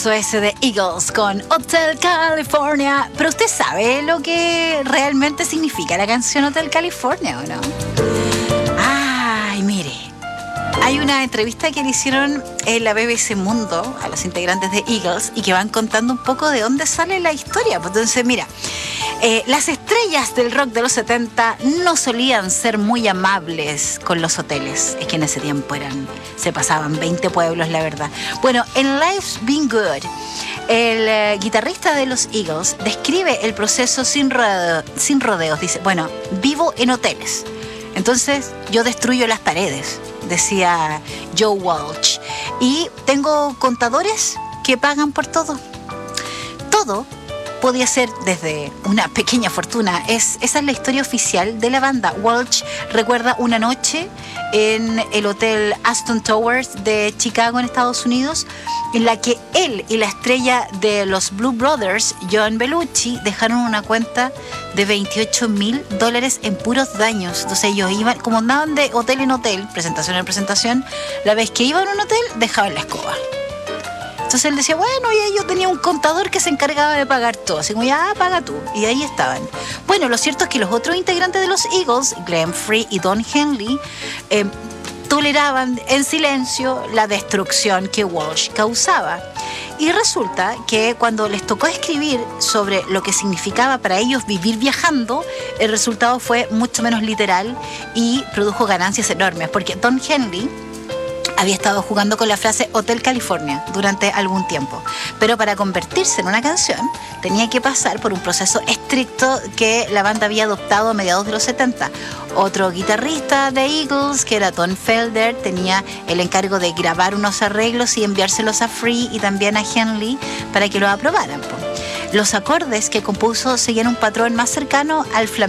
Temazo ese de Eagles con Hotel California. Pero usted sabe lo que realmente significa la canción Hotel California, ¿o no? Ay, mire. Hay una entrevista que le hicieron en la BBC Mundo a los integrantes de Eagles y que van contando un poco de dónde sale la historia. Pues entonces, mira, las estrellas del rock de los 70 no solían ser muy amables con los hoteles. Es que en ese tiempo se pasaban 20 pueblos, la verdad. Bueno, en Life's Been Good, el guitarrista de los Eagles describe el proceso sin rodeos. Dice, bueno, vivo en hoteles. Entonces yo destruyo las paredes, decía Joe Walsh. Y tengo contadores que pagan por todo. Todo podía ser desde una pequeña fortuna. Esa es la historia oficial de la banda. Walsh recuerda una noche en el hotel Aston Towers de Chicago, en Estados Unidos, en la que él y la estrella de los Blue Brothers, John Belushi, dejaron una cuenta de $28,000 en puros daños. Entonces ellos iban, como andaban de hotel en hotel, presentación en presentación, la vez que iban a un hotel, dejaban la escoba. Entonces él decía, bueno, y yo tenía un contador que se encargaba de pagar todo. Así como, ya, paga tú. Y ahí estaban. Bueno, lo cierto es que los otros integrantes de los Eagles, Glenn Frey y Don Henley, toleraban en silencio la destrucción que Walsh causaba. Y resulta que cuando les tocó escribir sobre lo que significaba para ellos vivir viajando, el resultado fue mucho menos literal y produjo ganancias enormes. Porque Don Henley había estado jugando con la frase Hotel California durante algún tiempo, pero para convertirse en una canción tenía que pasar por un proceso estricto que la banda había adoptado a mediados de los 70. Otro guitarrista de Eagles, que era Don Felder, tenía el encargo de grabar unos arreglos y enviárselos a Free y también a Henley para que lo aprobaran. Los acordes que compuso seguían un patrón más cercano al flamenco